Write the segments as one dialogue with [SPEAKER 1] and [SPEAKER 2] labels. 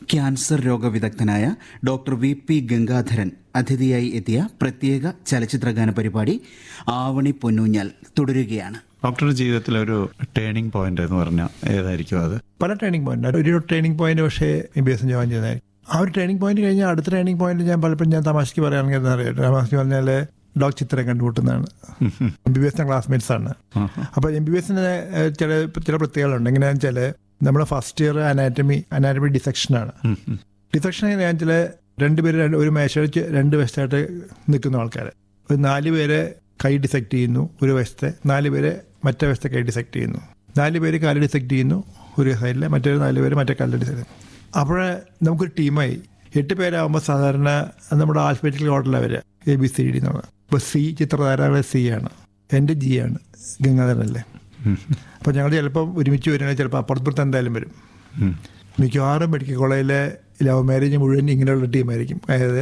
[SPEAKER 1] Cancer രോഗവിദഗ്ധനായ doctor VP Gangadharan അതിഥിയായി എത്തിയ പ്രത്യേക ചലച്ചിത്രഗാന പരിപാടി ആവണി പൊന്നൂഞ്ഞാൽ തുടരുകയാണ്.
[SPEAKER 2] ഡോക്ടറുടെ ജീവിതത്തിലെ ഒരു ടേണിംഗ് പോയിന്റ് എന്ന് പറഞ്ഞാൽ ഏതായിരിക്കും അത്?
[SPEAKER 3] പല ടേണിംഗ് പോയിന്റ്. ഒരു ടേണിംഗ് പോയിന്റ് പക്ഷേ MBBS ജോയിൻ ചെയ്തായിരിക്കും. ആ ഒരു ടേണിംഗ് പോയിന്റ് കഴിഞ്ഞാൽ അടുത്ത ടേണിംഗ് പോയിന്റ് ഞാൻ പലപ്പോഴും തമാശക്ക് പറയുകയാണെങ്കിൽ എന്താ പറയുക, തമാശക്ക് പറഞ്ഞാൽ ഡോക്ടർ ചിത്രം കണ്ടുമുട്ടുന്നതാണ്. MBBS ക്ലാസ്മേറ്റ്സ് ആണ്. അപ്പോൾ MBBS ചില പ്രത്യേകതകളുണ്ട്. എങ്ങനെയാണെന്ന് വെച്ചാൽ നമ്മുടെ ഫസ്റ്റ് ഇയർ അനാറ്റമി ഡിസെക്ഷനാണ്. ഡിസെക്ഷൻ എങ്ങനെയാണെന്ന് വെച്ചാൽ രണ്ടുപേര് ഒരു മേശ വെച്ച് രണ്ട് വശത്തായിട്ട് നിൽക്കുന്ന ആൾക്കാർ. ഒരു 4 പേരെ കൈ ഡിസെക്ട് ചെയ്യുന്നു ഒരു വശത്തെ, 4 പേരെ മറ്റേ വശത്തെ കൈ ഡിസെക്ട് ചെയ്യുന്നു, 4 പേര് കാല് ഡിസെക്ട് ചെയ്യുന്നു ഒരു സൈഡിൽ, മറ്റൊരു 4 പേര് മറ്റേ കാലിൽ ഡിസെക്ട് ചെയ്യുന്നു. അപ്പോൾ നമുക്കൊരു ടീമായി 8 പേരാകുമ്പോൾ സാധാരണ നമ്മുടെ ആൽഫബറ്റിക്കൽ ഓർഡറിലാണ് വരിക, ABCD എന്നുള്ളത്. ഇപ്പോൾ C ചിത്രധാരകളെ C ആണ്, എൻ്റെ G ആണ്, ഗംഗാധരനല്ലേ. അപ്പോൾ ഞങ്ങൾ ചിലപ്പം ഒരുമിച്ച് വരികയാണെങ്കിൽ ചിലപ്പോൾ അപ്പുറത്ത് എന്തായാലും വരും. മിക്കവാറും മെഡിക്കൽ കോളേജിലെ ലവ് മാരേജ് മുഴുവൻ ഇങ്ങനെയുള്ള ടീമായിരിക്കും. അതായത്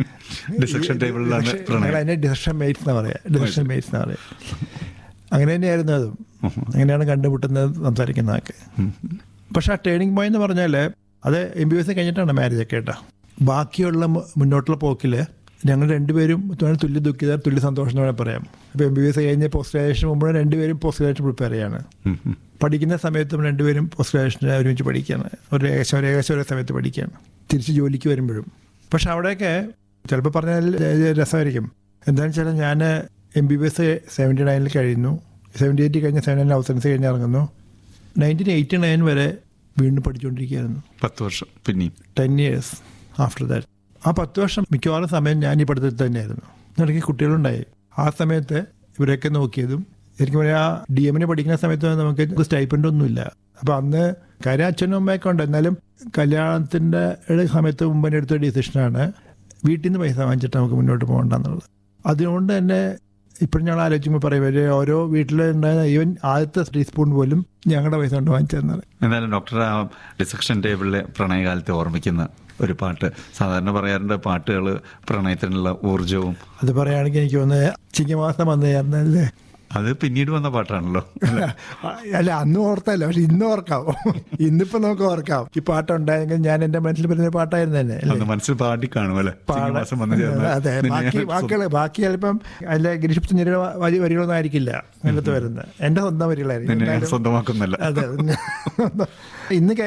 [SPEAKER 3] അതിനെ ഡിസക്ഷൻ മേറ്റ്സ് എന്നാ പറയുക. അങ്ങനെ തന്നെയായിരുന്നു അതും. അങ്ങനെയാണ് കണ്ടുമുട്ടുന്നത്, സംസാരിക്കുന്നതൊക്കെ. പക്ഷെ ആ ടേണിംഗ് പോയിന്റ് എന്ന് പറഞ്ഞാൽ അത് MBBS കഴിഞ്ഞിട്ടാണ് മാരേജൊക്കെ കേട്ടോ. ബാക്കിയുള്ള മുന്നോട്ടുള്ള പോക്കിൽ ഞങ്ങൾ രണ്ടുപേരും തുല്യ ദുഃഖിതർ തുല്യ സന്തോഷം എന്ന് വേണമെങ്കിൽ പറയാം. ഇപ്പോൾ MBBS കഴിഞ്ഞ് പോസ്റ്റ് ഗ്രാജുവേഷൻ മുമ്പ് രണ്ടുപേരും പോസ്റ്റ് ഗ്രാജുവേഷൻ പ്രിപ്പയർ ചെയ്യാണ്. പഠിക്കുന്ന സമയത്തും രണ്ടുപേരും പോസ്റ്റ് ഗ്രാജുവേഷന് ഒരുമിച്ച് പഠിക്കുകയാണ്. ഏകദേശം ഒരേ സമയത്ത് പഠിക്കുകയാണ്, തിരിച്ച് ജോലിക്ക് വരുമ്പോഴും. പക്ഷെ അവിടെയൊക്കെ ചിലപ്പോൾ പറഞ്ഞാൽ രസമായിരിക്കും. എന്താണെന്ന് വെച്ചാൽ ഞാൻ MBBS 79 കഴിയുന്നു, 78 കഴിഞ്ഞ് 79 അവസരൻസ് കഴിഞ്ഞ് ഇറങ്ങുന്നു. 1989 വരെ വീണ്ടും പഠിച്ചുകൊണ്ടിരിക്കുകയായിരുന്നു.
[SPEAKER 2] 10 വർഷം പിന്നെയും
[SPEAKER 3] 10 years ആഫ്റ്റർ ദാറ്റ്. ആ 10 വർഷം മിക്കവാറും സമയം ഞാൻ ഈ പഠിത്തത്തിൽ തന്നെയായിരുന്നു. ഇടയ്ക്ക് കുട്ടികളുണ്ടായി. ആ സമയത്ത് ഇവരെയൊക്കെ നോക്കിയതും ശരിക്കും പറയാം, DMന് പഠിക്കുന്ന സമയത്ത് നമുക്ക് സ്റ്റൈപ്പൻഡൊന്നുമില്ല. അപ്പോൾ അന്ന് കാര്യം അച്ഛനും അമ്മയൊക്കെ ഉണ്ട്. എന്നാലും കല്യാണത്തിൻ്റെ സമയത്ത് മുമ്പ് എടുത്ത ഡിസിഷനാണ് വീട്ടിൽ നിന്ന് പൈസ വാങ്ങിച്ചിട്ട് നമുക്ക് മുന്നോട്ട് പോകണ്ടെന്നുള്ളത്. അതുകൊണ്ട് തന്നെ ഇപ്പോഴും ഞങ്ങൾ ആലോചിക്കുമ്പോൾ പറയും, ഓരോ വീട്ടിലുണ്ടായ ഈവൻ ആദ്യത്തെ ടീസ്പൂൺ പോലും ഞങ്ങളുടെ പൈസ കൊണ്ട് വാങ്ങിച്ചതെന്നാണ്.
[SPEAKER 2] എന്നാലും ഡോക്ടർ ആ ഡിസക്ഷൻ ടേബിളിലെ പ്രണയകാലത്തെ ഓർമ്മിക്കുന്ന ഒരു പാട്ട് സാധാരണ പറയാറുണ്ട്, പാട്ടുകൾ പ്രണയത്തിനുള്ള ഊർജവും. അത്
[SPEAKER 3] പറയുകയാണെങ്കിൽ എനിക്ക് തോന്നുന്നത് ചിങ്ങമാസം വന്നു ചേർന്നല്ലേ.
[SPEAKER 2] അത് പിന്നീട് വന്ന പാട്ടാണല്ലോ.
[SPEAKER 3] അല്ല, അന്ന് ഓർത്തല്ലോ, പക്ഷെ ഇന്ന് ഓർക്കാം. ഇന്നിപ്പോ നമുക്ക് ഓർക്കാം. ഈ പാട്ടുണ്ടായെങ്കിൽ ഞാൻ എന്റെ മനസ്സിൽ വരുന്ന പാട്ടായിരുന്നു തന്നെ.
[SPEAKER 2] മനസ്സിൽ പാടി കാണുമല്ലേ.
[SPEAKER 3] അതെ, ബാക്കി ചിലപ്പം അല്ല ഗിരീഷ് പുത്തഞ്ചേരിയുടെ വരികളൊന്നും ആയിരിക്കില്ല അതിനകത്ത് വരുന്നത്. എന്റെ സ്വന്തം വരികളായിരിക്കും.
[SPEAKER 2] സ്വന്തമാക്കുന്നില്ല.
[SPEAKER 3] അതെ, ഇന്ന്